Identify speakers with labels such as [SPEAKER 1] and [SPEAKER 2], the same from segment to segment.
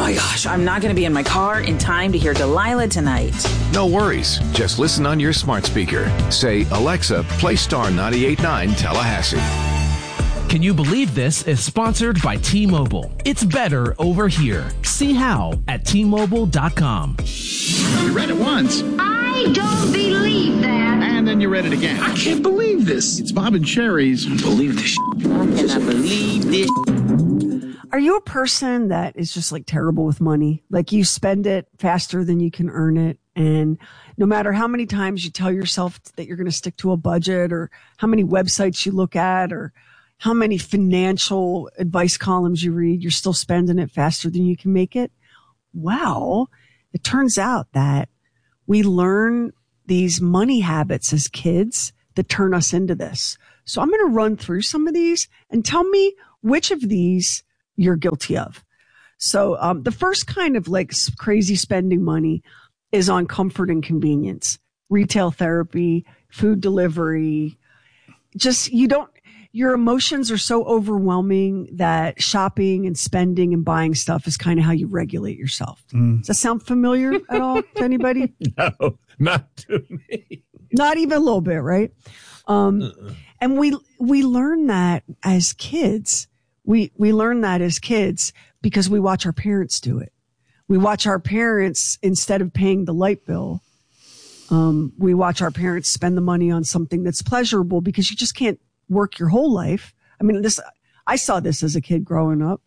[SPEAKER 1] my gosh, I'm not going to be in my car in time to hear Delilah tonight.
[SPEAKER 2] No worries. Just listen on your smart speaker. Say, Alexa, play Star 98.9 Tallahassee.
[SPEAKER 3] Can you believe this is sponsored by T-Mobile? It's better over here. See how at T-Mobile.com.
[SPEAKER 4] You read it once.
[SPEAKER 5] I don't believe that.
[SPEAKER 4] And then you read it again.
[SPEAKER 6] I can't believe this.
[SPEAKER 4] It's Bob and Sherry's.
[SPEAKER 6] I believe this.
[SPEAKER 1] I cannot believe this.
[SPEAKER 7] Are you a person that is just like terrible with money? Like you spend it faster than you can earn it. And no matter how many times you tell yourself that you're going to stick to a budget, or how many websites you look at, or how many financial advice columns you read, you're still spending it faster than you can make it. Well, it turns out that we learn these money habits as kids that turn us into this. So I'm going to run through some of these and tell me which of these you're guilty of. So the first kind of like crazy spending money is on comfort and convenience, retail therapy, food delivery. Just your emotions are so overwhelming that shopping and spending and buying stuff is kind of how you regulate yourself. Does that sound familiar at all to anybody?
[SPEAKER 8] No, not to me.
[SPEAKER 7] Not even a little bit, right? And we learn that as kids. We learn that as kids because we watch our parents do it. We watch our parents, instead of paying the light bill, we watch our parents spend the money on something that's pleasurable, because you just can't work your whole life. I mean, I saw this as a kid growing up.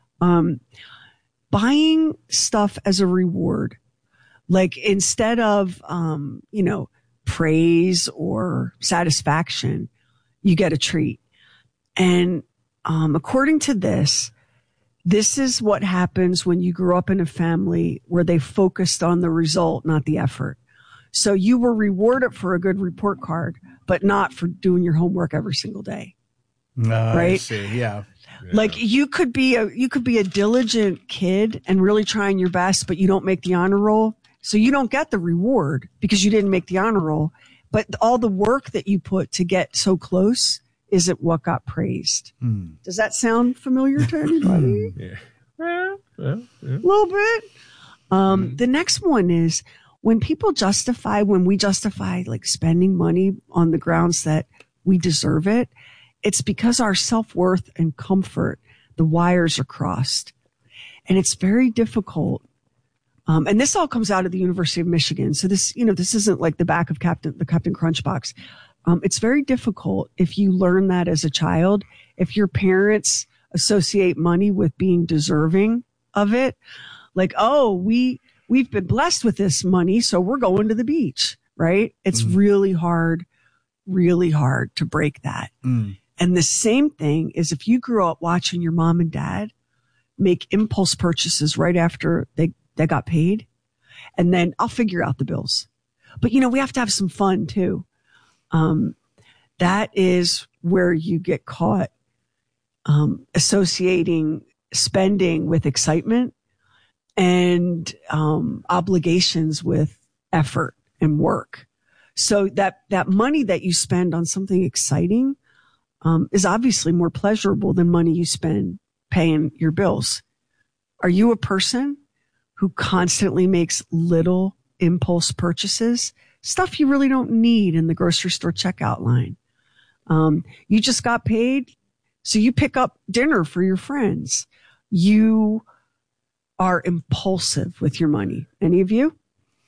[SPEAKER 7] Buying stuff as a reward, like instead of, praise or satisfaction, you get a treat. And, according to this is what happens when you grew up in a family where they focused on the result, not the effort. So you were rewarded for a good report card, but not for doing your homework every single day. Right?
[SPEAKER 4] I see. Yeah.
[SPEAKER 7] Like you could be a diligent kid and really trying your best, but you don't make the honor roll. So you don't get the reward because you didn't make the honor roll. But all the work that you put to get so close isn't what got praised. Does that sound familiar to anybody?
[SPEAKER 8] Yeah.
[SPEAKER 7] A little bit. The next one is when we justify like spending money on the grounds that we deserve it, it's because our self-worth and comfort, the wires are crossed. And it's very difficult. And this all comes out of the University of Michigan. So this isn't like the back of the Captain Crunch box. It's very difficult if you learn that as a child. If your parents associate money with being deserving of it, like, oh, we've been blessed with this money, so we're going to the beach, right? It's really hard to break that. And the same thing is if you grew up watching your mom and dad make impulse purchases right after they got paid, and then I'll figure out the bills. But, we have to have some fun too. That is where you get caught associating spending with excitement and obligations with effort and work. So that money that you spend on something exciting is obviously more pleasurable than money you spend paying your bills. Are you a person who constantly makes little impulse purchases? Stuff you really don't need in the grocery store checkout line. You just got paid, so you pick up dinner for your friends. You are impulsive with your money. Any of you?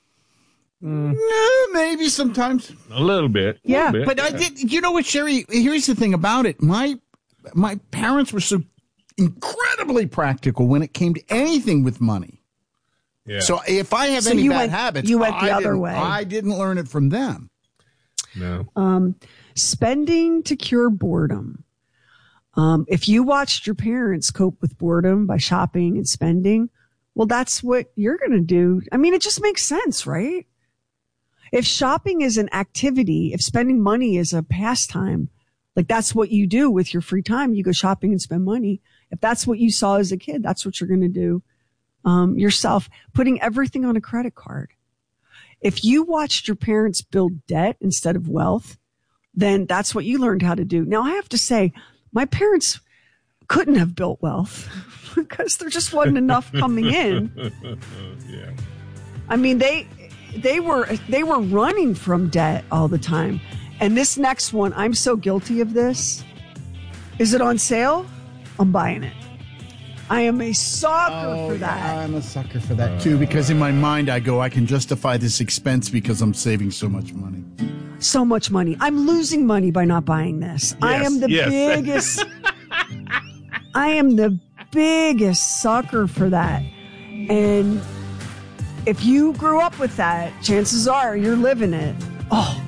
[SPEAKER 4] Maybe sometimes.
[SPEAKER 8] A little bit.
[SPEAKER 7] Yeah.
[SPEAKER 4] But I did. You know what, Sherry? Here's the thing about it. My parents were so incredibly practical when it came to anything with money.
[SPEAKER 8] Yeah.
[SPEAKER 4] So if I have any bad habits,
[SPEAKER 7] you went the other way.
[SPEAKER 4] I didn't learn it from them.
[SPEAKER 8] No.
[SPEAKER 7] Spending to cure boredom. If you watched your parents cope with boredom by shopping and spending, well, that's what you're going to do. I mean, it just makes sense, right? If shopping is an activity, if spending money is a pastime, like that's what you do with your free time, you go shopping and spend money. If that's what you saw as a kid, that's what you're going to do yourself, putting everything on a credit card. If you watched your parents build debt instead of wealth, then that's what you learned how to do. Now, I have to say, my parents couldn't have built wealth because there just wasn't enough coming in.
[SPEAKER 8] Yeah.
[SPEAKER 7] I mean, they were running from debt all the time. And this next one, I'm so guilty of this. Is it on sale? I'm buying it. I am a sucker for that.
[SPEAKER 4] I'm a sucker for that too, because in my mind I go, I can justify this expense because I'm saving so much money.
[SPEAKER 7] So much money. I'm losing money by not buying this. I am the biggest. I am the biggest sucker for that. And if you grew up with that, chances are you're living it. Oh,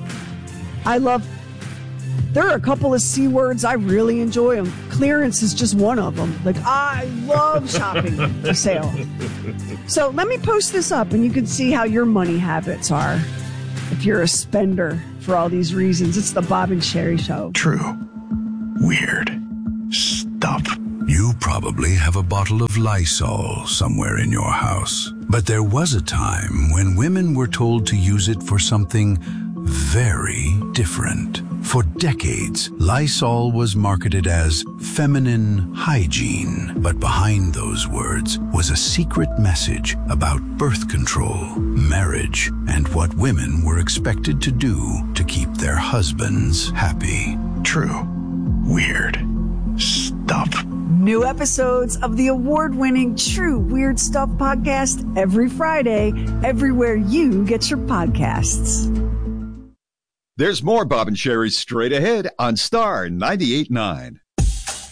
[SPEAKER 7] there are a couple of C words I really enjoy them. Clearance is just one of them. Like, I love shopping for sale. So let me post this up and you can see how your money habits are if you're a spender for all these reasons. It's the Bob and Sherry Show.
[SPEAKER 9] True. Weird. Stuff. You probably have a bottle of Lysol somewhere in your house. But there was a time when women were told to use it for something very different. For decades, Lysol was marketed as feminine hygiene. But behind those words was a secret message about birth control, marriage, and what women were expected to do to keep their husbands happy. True. Weird. Stuff.
[SPEAKER 7] New episodes of the award-winning True Weird Stuff podcast every Friday, everywhere you get your podcasts.
[SPEAKER 10] There's more Bob and Sherry straight ahead on Star 98.9.